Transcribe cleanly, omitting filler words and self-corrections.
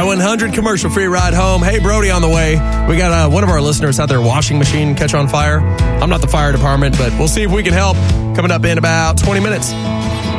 I-100 commercial-free ride home. Hey, Brody on the way. We got one of our listeners had their washing machine catch on fire. I'm not the fire department, but we'll see if we can help. Coming up in about 20 minutes.